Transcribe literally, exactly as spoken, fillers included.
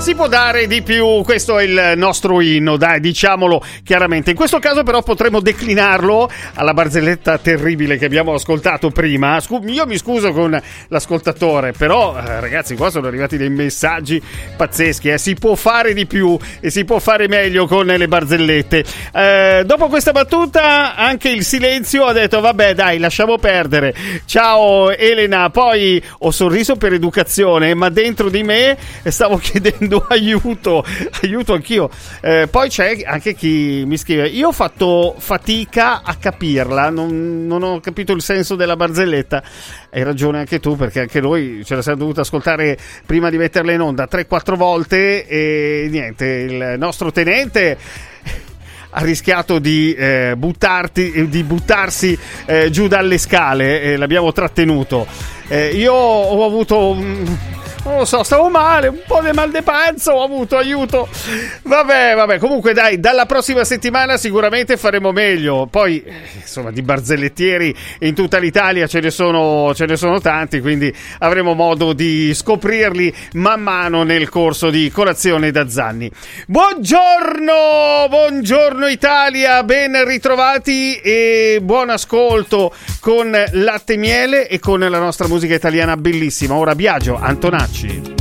si può dare di più, questo è il nostro inno, dai, diciamolo chiaramente. In questo caso però potremmo declinarlo alla barzelletta terribile che abbiamo ascoltato prima. Scu- io mi scuso con l'ascoltatore, però eh, ragazzi, qua sono arrivati dei messaggi pazzeschi, eh. Si può fare di più e si può fare meglio con le barzellette. Eh, dopo questa battuta anche il silenzio ha detto vabbè dai, lasciamo perdere. Ciao Elena, poi ho sorriso per educazione, ma dentro di me stavo chiedendo aiuto, aiuto anch'io. Eh, poi c'è anche chi mi scrive: io ho fatto fatica a capirla, non, non ho capito il senso della barzelletta. Hai ragione anche tu, perché anche noi ce la siamo dovuta ascoltare prima di metterla in onda tre quattro volte e niente, il nostro tenente ha rischiato di, eh, buttarti, di buttarsi eh, giù dalle scale e l'abbiamo trattenuto. Eh, io ho avuto un... non lo so, stavo male, un po' di mal di panza ho avuto, aiuto. Vabbè, vabbè, comunque dai, dalla prossima settimana sicuramente faremo meglio. Poi, insomma, di barzellettieri in tutta l'Italia ce ne sono, ce ne sono tanti, quindi avremo modo di scoprirli man mano nel corso di Colazione da Zanni. Buongiorno, buongiorno Italia, ben ritrovati e buon ascolto con Latte e Miele e con la nostra musica italiana bellissima. Ora Biagio, Antonacci.